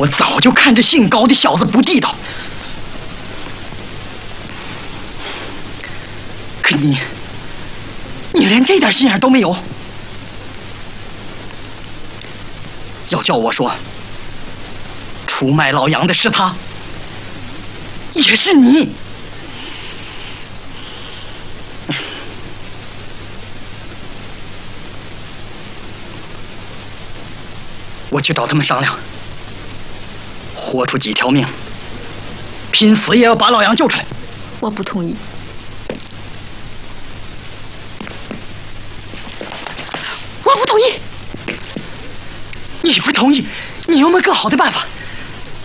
我早就看这姓高的小子不地道，可你连这点心眼都没有。要叫我说，出卖老杨的是他，也是你。我去找他们商量，豁出几条命，拼死也要把老杨救出来。 我不同意。 我不同意。你不同意，你有没有更好的办法？